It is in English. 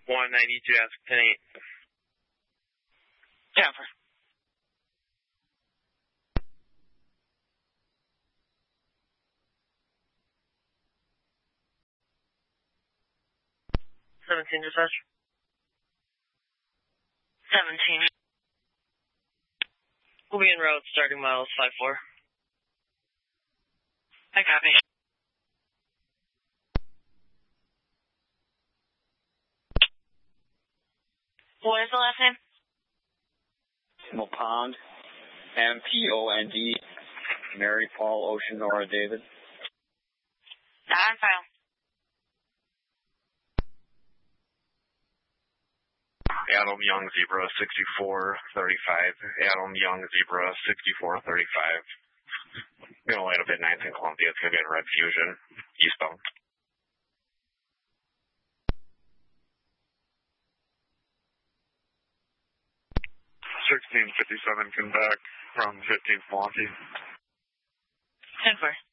1, I need you to ask 10-8. Denver. Dispatch. 17. We'll be en route starting miles 54. I copy. What is the last name? Pond. MPOND. Mary, Paul, Ocean, Nora, David. On file. Adam Young, Zebra 6435. Adam Young, Zebra 6435. Going to land a bit 9th in Columbia. It's going to be in Red Fusion, eastbound. 1657, come back from 15th Monty. 10-4.